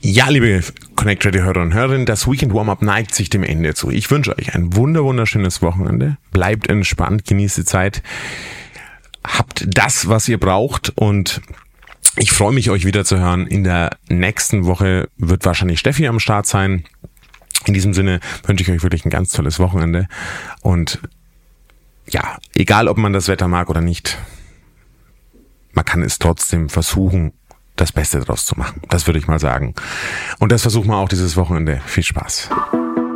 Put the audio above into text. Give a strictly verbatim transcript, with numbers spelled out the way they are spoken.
Ja, liebe Connect Radio Hörer und Hörerinnen, das Weekend Warm-Up neigt sich dem Ende zu. Ich wünsche euch ein wunder wunderschönes Wochenende. Bleibt entspannt, genießt die Zeit. Habt das, was ihr braucht, und ich freue mich, euch wieder zu hören. In der nächsten Woche wird wahrscheinlich Steffi am Start sein. In diesem Sinne wünsche ich euch wirklich ein ganz tolles Wochenende. Und ja, egal ob man das Wetter mag oder nicht, man kann es trotzdem versuchen, das Beste daraus zu machen. Das würde ich mal sagen. Und das versuchen wir auch dieses Wochenende. Viel Spaß.